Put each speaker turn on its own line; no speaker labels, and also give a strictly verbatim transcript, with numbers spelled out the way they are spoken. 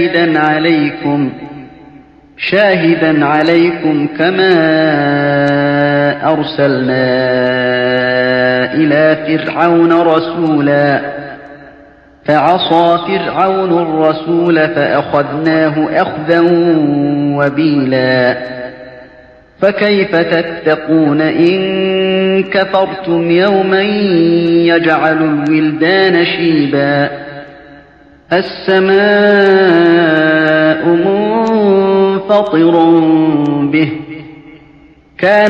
شاهدا عليكم شاهدا عليكم كما أرسلنا إلى فرعون رسولا فعصى فرعون الرسول فأخذناه أخذا وبيلا فكيف تتقون إن كفرتم يوما يجعل الولدان شيبا السماء منفطر به كان